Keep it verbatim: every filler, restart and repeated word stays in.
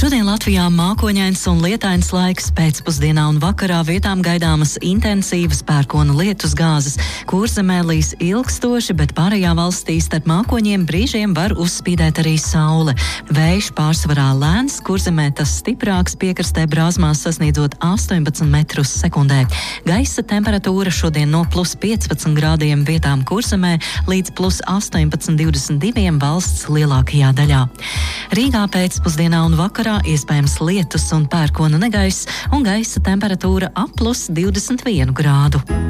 Šodien Latvijā mākoņains un lietains laiks, pēcpusdienā un vakarā vietām gaidāmas intensīvas pērkona lietus gāzes. Kurzemē līs ilgstoši, bet pārējā valstī starp mākoņiem brīžiem var uzspīdēt arī saule. Vējš pārsvarā lēns, kurzemē tas stiprāks, piekrastē Brāzmās sasniedzot astoņpadsmit metrus sekundē. Gaisa temperatūra šodien no plus piecpadsmit grādiem vietām kurzemē līdz plus astoņpadsmit divdesmit diviem valsts lielākajā daļā. Rīgā pēcpusdienā un vakarā iespējams lietus un pērkona negaiss un gaisa temperatūra ap plus divdesmit vienu grādu.